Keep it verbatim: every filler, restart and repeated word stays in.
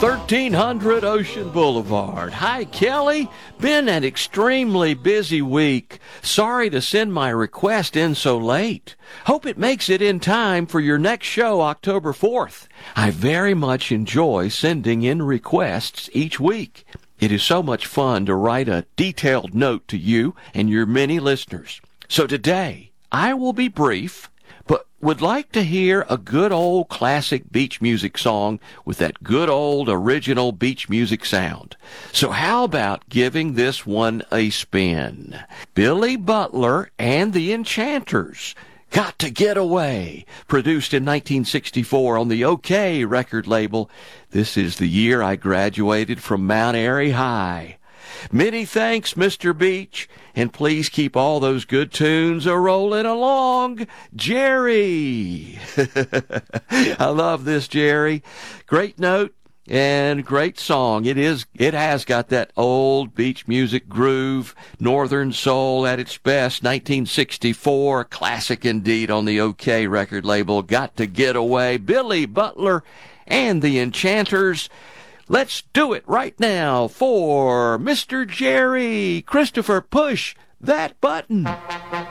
thirteen hundred Ocean Boulevard. Hi, Kelly. Been an extremely busy week. Sorry to send my request in so late. Hope it makes it in time for your next show, October fourth. I very much enjoy sending in requests each week. It is so much fun to write a detailed note to you and your many listeners. So today, I will be brief, but would like to hear a good old classic beach music song with that good old original beach music sound. So how about giving this one a spin? Billy Butler and the Enchanters, Got to Get Away, produced in nineteen sixty-four on the OK record label. This is the year I graduated from Mount Airy High. Many thanks, Mister Beach, and please keep all those good tunes a-rolling along. Jerry! I love this, Jerry. Great note and great song. It is. It has got that old beach music groove, Northern soul at its best. nineteen sixty-four, classic indeed on the OK record label. Got to Get Away, Billy Butler and the Enchanters. Let's do it right now for Mister Jerry. Christopher, push that button.